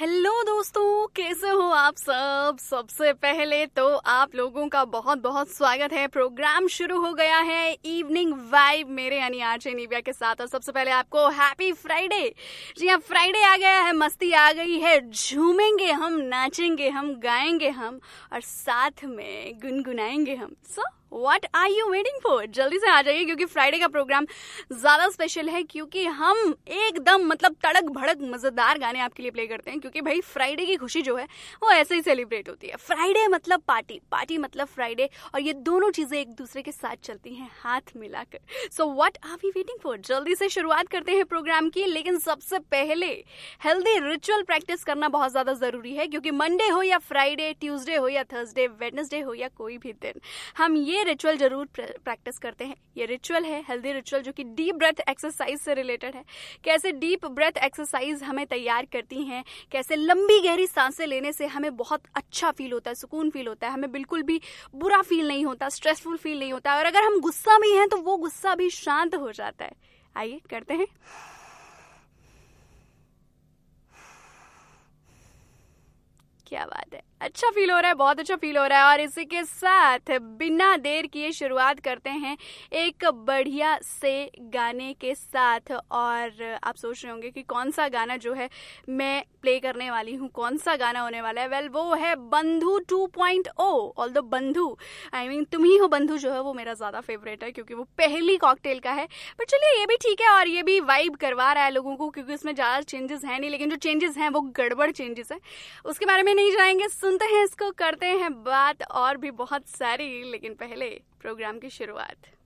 Hello दोस्तों, कैसे हो आप सब। सबसे पहले तो आप लोगों का बहुत बहुत स्वागत है। प्रोग्राम शुरू हो गया है इवनिंग वाइब मेरे यानी आरजे निव्या के साथ। और सबसे पहले आपको हैप्पी फ्राइडे। जी हाँ, फ्राइडे आ गया है, मस्ती आ गई है, झूमेंगे हम, नाचेंगे हम, गाएंगे हम और साथ में गुनगुनाएंगे हम। So what are you waiting for? जल्दी से आ जाइए क्योंकि फ्राइडे का प्रोग्राम ज्यादा स्पेशल है, क्योंकि हम एकदम तड़क भड़क मजेदार गाने आपके लिए प्ले करते हैं। क्योंकि भाई फ्राइडे की खुशी जो है वो ऐसे ही सेलिब्रेट होती है। फ्राइडे मतलब पार्टी, पार्टी मतलब फ्राइडे, और ये दोनों चीजें एक दूसरे के साथ चलती हैं हाथ मिलाकर। So what are we waiting for? जल्दी से शुरुआत करते हैं प्रोग्राम की। लेकिन सबसे पहले हेल्दी रिचुअल प्रैक्टिस करना बहुत ज्यादा जरूरी है, क्योंकि मंडे हो या फ्राइडे, ट्यूसडे हो या थर्सडे, वेडनेसडे हो या कोई भी दिन, हम ये रिचुअल जरूर प्रैक्टिस करते हैं। ये रिचुअल है हेल्दी रिचुअल, जो कि डीप ब्रेथ एक्सरसाइज से रिलेटेड है। कैसे डीप ब्रेथ एक्सरसाइज हमें तैयार करती हैं, कैसे लंबी गहरी सांसें लेने से हमें बहुत अच्छा फील होता है, सुकून फील होता है, हमें बिल्कुल भी बुरा फील नहीं होता, स्ट्रेसफुल फील नहीं होता, और अगर हम गुस्सा भी हैं तो वो गुस्सा भी शांत हो जाता है। आइए करते हैं। क्या बात है, अच्छा फील हो रहा है, बहुत अच्छा फील हो रहा है। और इसी के साथ बिना देर किए शुरुआत करते हैं एक बढ़िया से गाने के साथ। और आप सोच रहे होंगे कि कौन सा गाना जो है मैं प्ले करने वाली हूँ, कौन सा गाना होने वाला है। वेल, वो है बंधु 2.0। ऑल्दो बंधु, आई मीन तुम ही हो बंधु, जो है वो मेरा ज्यादा फेवरेट है, क्योंकि वो पहली कॉकटेल का है। पर चलिए, ये भी ठीक है और ये भी वाइब करवा रहा है लोगों को, क्योंकि उसमें ज्यादा चेंजेस है नहीं। लेकिन जो चेंजेस हैं वो गड़बड़ चेंजेस है, उसके बारे में नहीं जाएंगे, सुनते हैं इसको, करते हैं बात और भी बहुत सारी। लेकिन पहले प्रोग्राम की शुरुआत।